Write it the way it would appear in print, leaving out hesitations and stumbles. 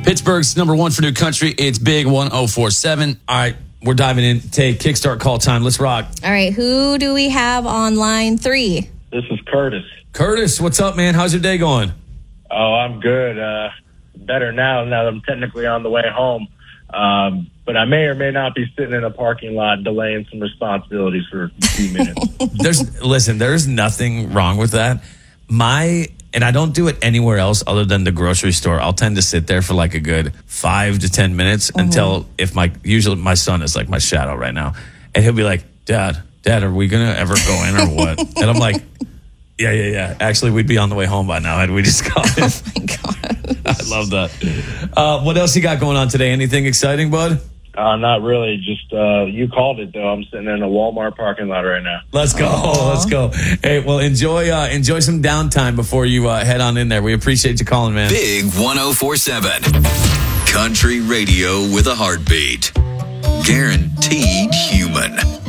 Pittsburgh's number one for new country. It's Big 1047. All right, we're diving in. Tay, kickstart call time. Let's rock. All right, who do we have on line 3? This is Curtis. Curtis, what's up, man? How's your day going? Oh, I'm good. Better now that I'm technically on the way home. But I may or may not be sitting in a parking lot delaying some responsibilities for a few minutes. There's nothing wrong with that. And I don't do it anywhere else other than the grocery store. I'll tend to sit there for like a good 5 to 10 minutes until usually my son is like my shadow right now. And he'll be like, Dad, are we going to ever go in or what? And I'm like, yeah. Actually, we'd be on the way home by now had we just got in. Oh my God. I love that. What else you got going on today? Anything exciting, bud? Not really. Just you called it though. I'm sitting in a Walmart parking lot right now. Let's go. Let's go. Hey, well, enjoy some downtime before you head on in there. We appreciate you calling, man. Big 1047. Country radio with a heartbeat. Guaranteed human.